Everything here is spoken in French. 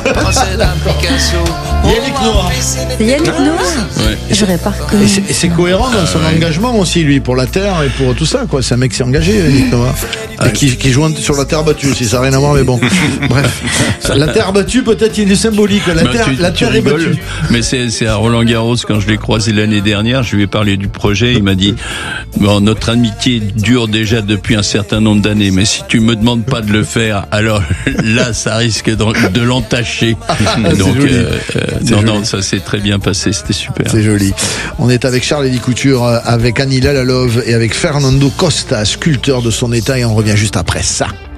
Yannick Noah. C'est Yannick Noah. Ouais. J'aurais pas reconnu. Et c'est cohérent dans son engagement aussi, lui, pour la terre et pour tout ça, quoi. C'est un mec qui s'est engagé, Yannick Noah. Et qui joue sur la terre battue aussi, ça n'a rien à voir, mais bon. Bref. La terre battue, peut-être, il y a du symbolique. La terre est battue. Mais c'est à Roland Garros, quand je l'ai croisé l'année dernière, je lui ai parlé du projet, il m'a dit, bon, notre amitié dure déjà depuis un certain nombre d'années, mais si tu me demandes pas de le faire, alors là, ça risque de l'entacher. Donc, non, ça s'est très bien passé, c'était super. C'est joli. On est avec Charles-Élie Couture, avec Annie Lalalove et avec Fernando Costa, sculpteur de son état, et on revient juste après ça.